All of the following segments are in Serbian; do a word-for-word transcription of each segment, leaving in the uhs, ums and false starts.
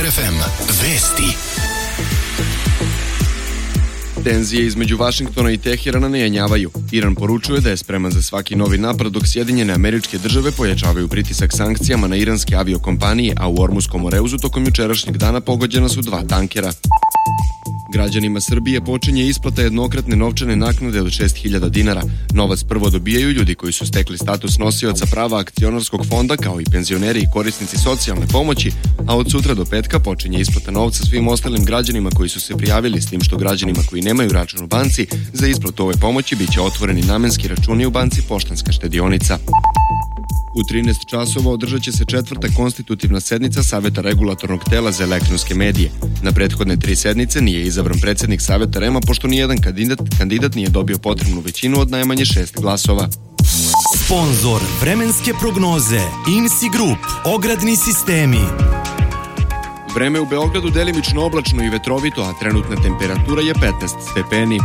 er ef em. Vesti. Tenzije između Vašingtona i Teherana ne jenjavaju. Iran poručuje da je spreman za svaki novi napad, dok Sjedinjene Američke Države pojačavaju pritisak sankcijama na iranske aviokompanije, a u Ormuskom moreuzu tokom jučerašnjeg dana pogođena su dva tankera. Građanima Srbije počinje isplata jednokratne novčane naknade od šest hiljada dinara. Novac prvo dobijaju ljudi koji su stekli status nosioca prava akcionarskog fonda, kao i penzioneri i korisnici socijalne pomoći, a od sutra do petka počinje isplata novca svim ostalim građanima koji su se prijavili, s tim što građanima koji nemaju račun u banci za isplatu ove pomoći biće otvoreni namenski računi u banci Poštanska štedionica. U trinaest časova održat će se četvrta konstitutivna sednica Saveta regulatornog tela za elektronske medije. Na prethodne tri sednice nije izabran predsednik Saveta REM-a, pošto nijedan kandidat, kandidat nije dobio potrebnu većinu od najmanje šest glasova. Sponzor vremenske prognoze I N S I Group, ogradni sistemi. Vreme u Beogradu delimično oblačno i vetrovito, a trenutna temperatura je petnaest stepeni.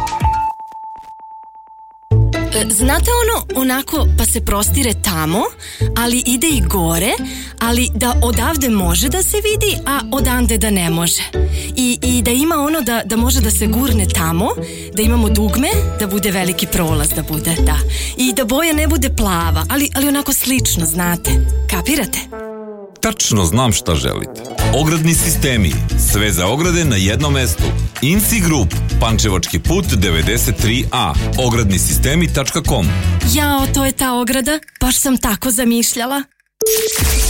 Znate ono, onako pa se prostire tamo, ali ide i gore, ali da odavde može da se vidi, a odande da ne može. I, i da ima ono da, da može da se gurne tamo, da imamo dugme, da bude veliki prolaz, da bude, da. I da boja ne bude plava, ali, ali onako slično, znate. Kapirate? Tačno znam šta želite. Ogradni sistemi. Sve za ograde na jednom mestu. I N S I Group. Pančevački put devedeset tri A. ogradni sistemi tačka com. Jao, to je ta ograda. Baš sam tako zamišljala.